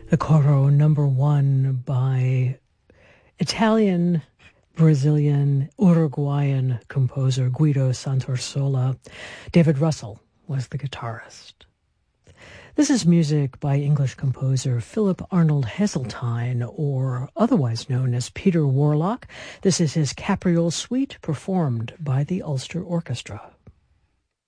The Coro #1 by Italian, Brazilian, Uruguayan composer Guido Santasola. David Russell was the guitarist. This is music by English composer Philip Arnold Heseltine, or otherwise known as Peter Warlock. This is his Capriole Suite, performed by the Ulster Orchestra.